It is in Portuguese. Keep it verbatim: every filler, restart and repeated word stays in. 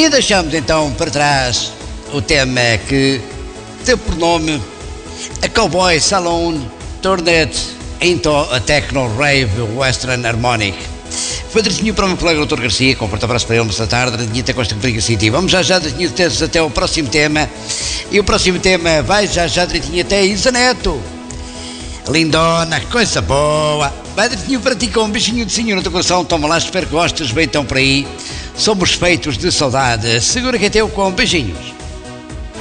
E deixamos então para trás o tema que tem por nome a Cowboy Saloon Turned into a Techno Rave Western Harmonic. Foi direitinho para o meu colega doutor Garcia, com um forte abraço para ele nesta tarde, direitinho até com esta rubrica assim. Vamos já já direitinho até o próximo tema. E o próximo tema vai já já direitinho até Isa Neto. Lindona, coisa boa. Vai direitinho para ti com um beijinho de senhor no teu coração. Toma lá, espero que gostes bem então por aí. Somos feitos de saudade. Segura que é teu com beijinhos.